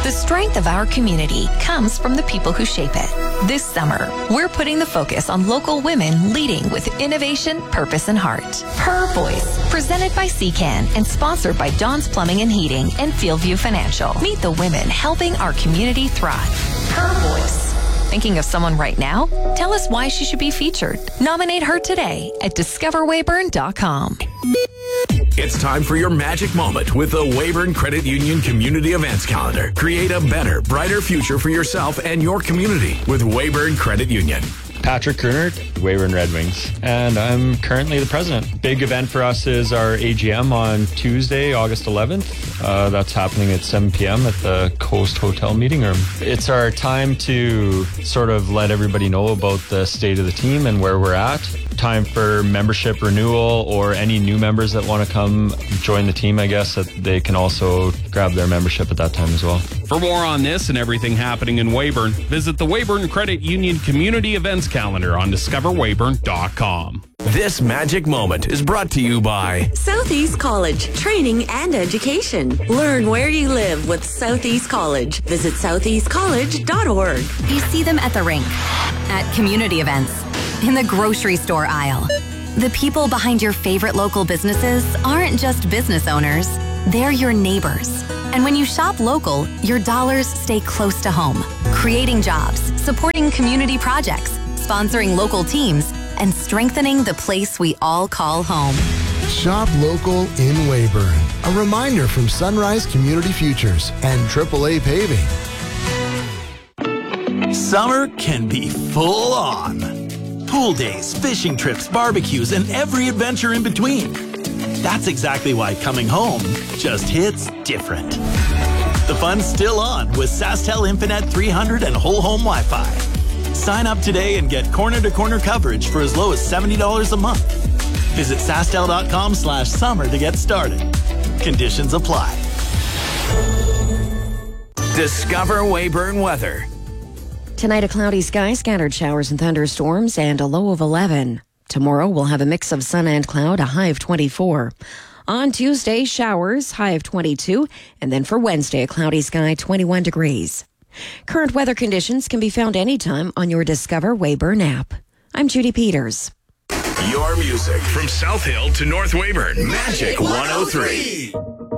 The strength of our community comes from the people who shape it. This summer, we're putting the focus on local women leading with innovation, purpose, and heart. Her Voice, presented by CCAN and sponsored by John's Plumbing and Heating and Fieldview Financial. Meet the women helping our community thrive. Her Voice. Thinking of someone right now? Tell us why she should be featured. Nominate her today at discoverwayburn.com. It's time for your magic moment with the Weyburn Credit Union Community Events Calendar. Create a better, brighter future for yourself and your community with Weyburn Credit Union. Patrick Kernert, Weyburn Red Wings, and I'm currently the president. Big event for us is our AGM on Tuesday, August 11th. That's happening at 7 p.m. at the Coast Hotel meeting room. It's our time to sort of let everybody know about the state of the team and where we're at. Time for membership renewal, or any new members that want to come join the team, I guess, that they can also grab their membership at that time as well. For more on this and everything happening in Weyburn, visit the Weyburn Credit Union Community Events Calendar on discoverweyburn.com. This magic moment is brought to you by Southeast College, training and education. Learn where you live with Southeast College. Visit southeastcollege.org. You see them at the rink, at community events, in the grocery store aisle. The people behind your favorite local businesses aren't just business owners, they're your neighbors. And when you shop local, your dollars stay close to home, creating jobs, supporting community projects, sponsoring local teams, and strengthening the place we all call home. Shop local in Weyburn. A reminder from Sunrise Community Futures and AAA Paving. Summer can be full on. Pool days, fishing trips, barbecues, and every adventure in between. That's exactly why coming home just hits different. The fun's still on with SaskTel Infinet 300 and whole home Wi-Fi. Sign up today and get corner-to-corner coverage for as low as $70 a month. Visit SaskTel.com/summer to get started. Conditions apply. Discover Weyburn Weather. Tonight, a cloudy sky, scattered showers and thunderstorms, and a low of 11. Tomorrow, we'll have a mix of sun and cloud, a high of 24. On Tuesday, showers, high of 22. And then for Wednesday, a cloudy sky, 21 degrees. Current weather conditions can be found anytime on your Discover Weyburn app. I'm Judy Peters. Your music from South Hill to North Weyburn. Magic 103.